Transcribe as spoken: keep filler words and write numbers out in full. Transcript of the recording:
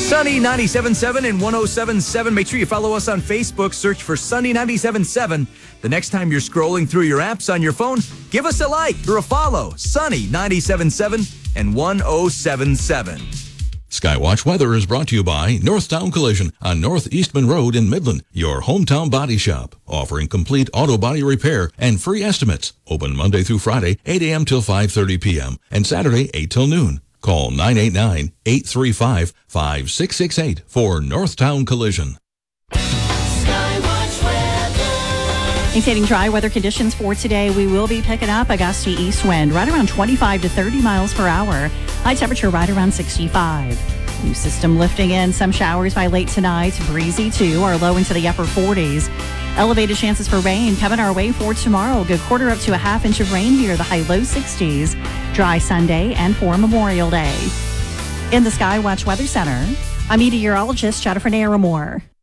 Sunny ninety-seven point seven and one oh seven point seven. Make sure you follow us on Facebook. Search for Sunny ninety-seven point seven. The next time you're scrolling through your apps on your phone, give us a like or a follow. Sunny ninety-seven point seven and one oh seven point seven. Skywatch Weather is brought to you by Northtown Collision on North Eastman Road in Midland, your hometown body shop, offering complete auto body repair and free estimates. Open Monday through Friday, eight a.m. till five thirty p.m. and Saturday, eight till noon. Call nine eight nine, eight three five, five six six eight for Northtown Collision. Maintaining dry weather conditions for today, we will be picking up a gusty east wind right around twenty-five to thirty miles per hour. High temperature right around sixty-five. New system lifting in, some showers by late tonight. Breezy too, our low into the upper forties. Elevated chances for rain coming our way for tomorrow. Good quarter up to a half inch of rain here, the high low sixties. Dry Sunday and for Memorial Day. In the Skywatch Weather Center, I'm meteorologist Jennifer Naramore.